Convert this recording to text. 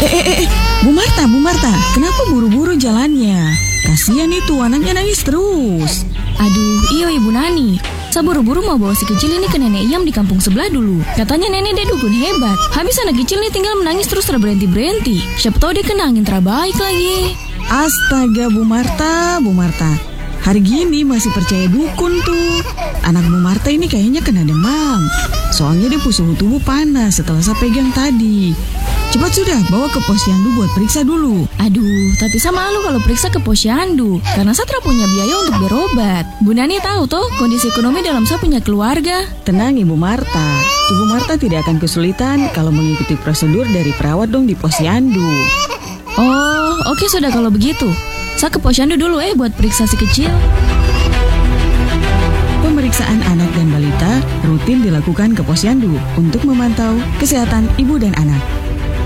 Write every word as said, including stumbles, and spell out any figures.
Eh, eh, eh, Bu Marta, Bu Marta, kenapa buru-buru jalannya? Kasihan itu anaknya nangis terus. Aduh, iyo Ibu Nani. Saya buru-buru mau bawa si kecil ini ke nenek Iyam di kampung sebelah dulu. Katanya nenek dia dukun hebat. Habis anak kecil nih tinggal menangis terus berhenti-berhenti. Siapa tahu dia kena angin terbaik lagi. Astaga Bu Marta, Bu Marta. Hari gini masih percaya dukun tuh. Anak Bu Marta ini kayaknya kena demam. Soalnya dia suhu tubuh panas setelah saya pegang tadi. Cepat sudah, bawa ke posyandu buat periksa dulu. Aduh, tapi saya malu kalau periksa ke posyandu. Karena saya tidak punya biaya untuk berobat. Bu Nani tahu toh kondisi ekonomi dalam saya punya keluarga. Tenang Ibu Marta. Ibu Marta tidak akan kesulitan kalau mengikuti prosedur dari perawat dong di posyandu. Oh, oke sudah kalau begitu. Saya ke posyandu dulu eh buat periksa si kecil. Pemeriksaan anak dan balita rutin dilakukan ke posyandu untuk memantau kesehatan ibu dan anak.